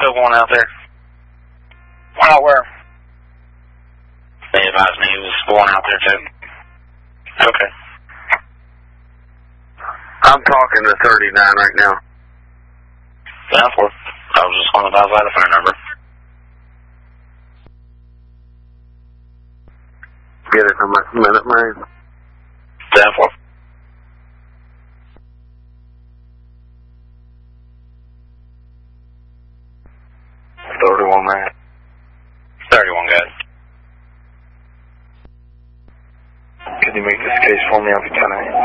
still going out there? Out where? They advised me he was going out there too. Okay. I'm talking to 39 right now. Down for. I was just going to dial by the phone number. Get it from a minute, man. Down for. Man. 31, guys. Could you make this case for me on the 10-8?